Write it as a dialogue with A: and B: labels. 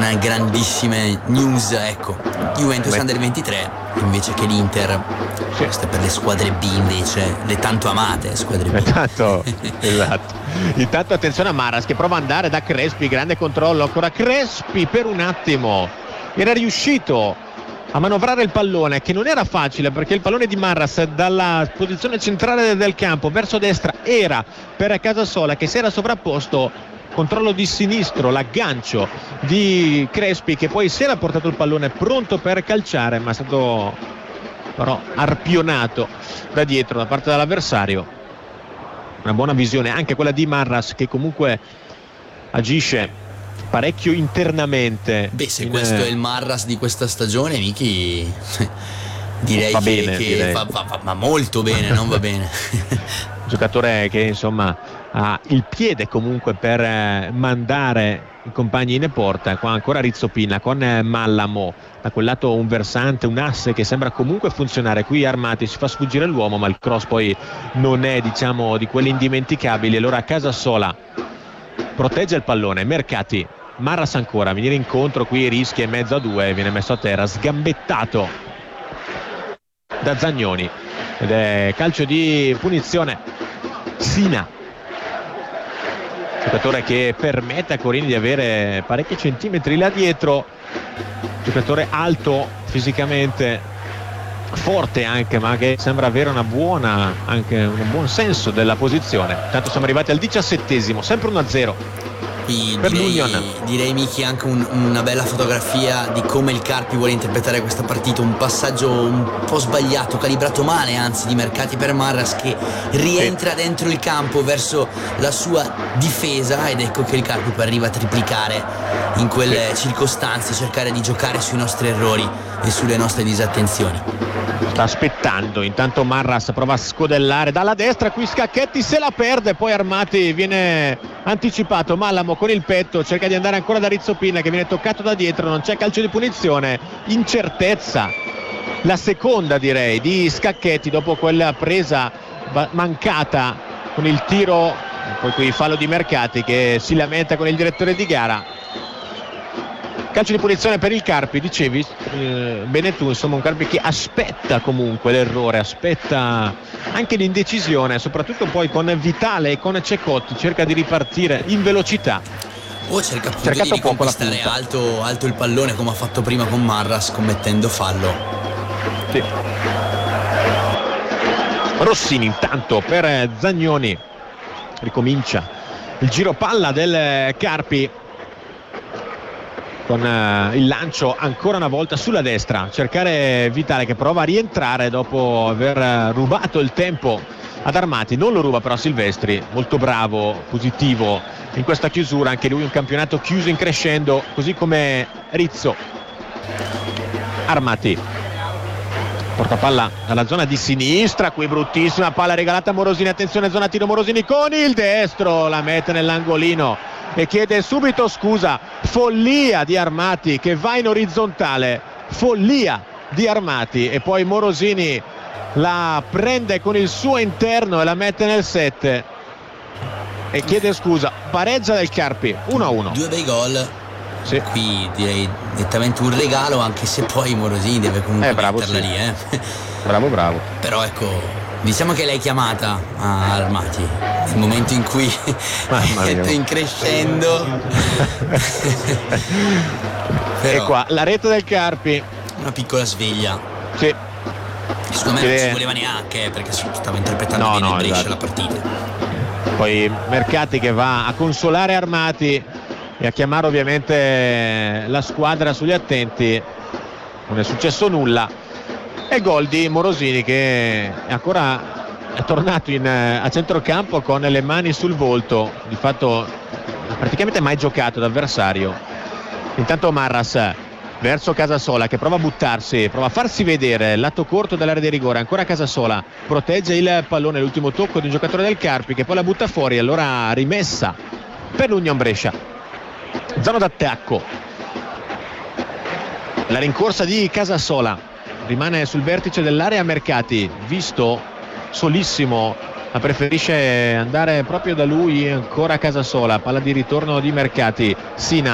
A: grandissime news, ecco. Juventus Under 23 invece che l'Inter, queste per le squadre B invece, le tanto amate squadre B.
B: Esatto. Intanto attenzione a Marras che prova ad andare da Crespi, grande controllo, ancora Crespi per un attimo era riuscito a manovrare il pallone, che non era facile perché il pallone di Marras dalla posizione centrale del campo verso destra era per Casasola, che si era sovrapposto. Controllo di sinistro, l'aggancio di Crespi, che poi si era portato il pallone pronto per calciare, ma è stato però arpionato da dietro da parte dell'avversario. Una buona visione anche quella di Marras, che comunque agisce parecchio internamente.
A: Beh, se questo è il Marras di questa stagione, Miki, direi
B: va
A: che,
B: bene, direi.
A: Va molto bene, non va bene.
B: Giocatore che insomma ha il piede comunque per mandare i compagni in porta. Qua ancora Rizzopina con Mallamo, da quel lato un versante, un asse che sembra comunque funzionare. Qui Armati si fa sfuggire l'uomo, ma il cross poi non è, diciamo, di quelli indimenticabili. Allora Casasola protegge il pallone, Mercati, Marras ancora, venire incontro qui, rischia in mezzo a due, viene messo a terra, sgambettato da Zagnoni ed è calcio di punizione. Sina, giocatore che permette a Corini di avere parecchi centimetri là dietro, giocatore alto fisicamente, forte anche, ma che sembra avere un buon senso della posizione. Tanto siamo arrivati al 17esimo, sempre 1-0 per l'Union.
A: Direi Miki anche una bella fotografia di come il Carpi vuole interpretare questa partita, un passaggio un po' sbagliato, calibrato male anzi di Mercati per Marras, che rientra dentro il campo verso la sua difesa, ed ecco che il Carpi poi arriva a triplicare in quelle circostanze, cercare di giocare sui nostri errori e sulle nostre disattenzioni.
B: Sta aspettando, intanto Marras prova a scodellare dalla destra, qui Scacchetti se la perde, poi Armati viene anticipato, Mallamo con il petto cerca di andare ancora da Rizzopina, che viene toccato da dietro, non c'è calcio di punizione. Incertezza, la seconda direi di Scacchetti dopo quella presa mancata con il tiro, poi qui fallo di Mercati che si lamenta con il direttore di gara. Calcio di punizione per il Carpi, dicevi bene tu, insomma un Carpi che aspetta comunque l'errore, aspetta anche l'indecisione, soprattutto poi con Vitale e con Cecotti, cerca di ripartire in velocità.
A: O cerca appunto di riconquistare alto il pallone, come ha fatto prima con Marras, commettendo fallo.
B: Sì. Rossini intanto per Zagnoni, ricomincia il giro palla del Carpi con il lancio ancora una volta sulla destra, cercare Vitale che prova a rientrare dopo aver rubato il tempo ad Armati, non lo ruba però Silvestri, molto bravo, positivo in questa chiusura, anche lui un campionato chiuso in crescendo, così come Rizzo. Armati porta palla dalla zona di sinistra, qui bruttissima palla regalata a Morosini, attenzione zona tiro Morosini con il destro, la mette nell'angolino e chiede subito scusa. Follia di Armati che va in orizzontale, follia di Armati, e poi Morosini la prende con il suo interno e la mette nel 7 e chiede scusa. Pareggia del Carpi 1-1.
A: Due bei gol.
B: Sì.
A: Qui direi nettamente un regalo, anche se poi Morosini deve comunque metterla lì.
B: Bravo.
A: Però ecco, diciamo che l'hai chiamata a Armati nel momento in cui è in crescendo.
B: Però, e qua la rete del Carpi,
A: una piccola sveglia.
B: Sì.
A: Secondo me non ci voleva neanche, perché stava interpretando bene il Brescia, esatto, la partita.
B: Poi Mercati che va a consolare Armati e a chiamare ovviamente la squadra sugli attenti. Non è successo nulla, e gol di Morosini che è tornato a centrocampo con le mani sul volto, di fatto praticamente mai giocato d'avversario. Intanto Marras verso Casasola che prova a buttarsi, prova a farsi vedere, lato corto dell'area di rigore, ancora Casasola protegge il pallone, l'ultimo tocco di un giocatore del Carpi che poi la butta fuori, allora rimessa per l'Union Brescia. Zona d'attacco, la rincorsa di Casasola, rimane sul vertice dell'area Mercati, visto solissimo, ma preferisce andare proprio da lui, ancora Casasola, palla di ritorno di Mercati. Sina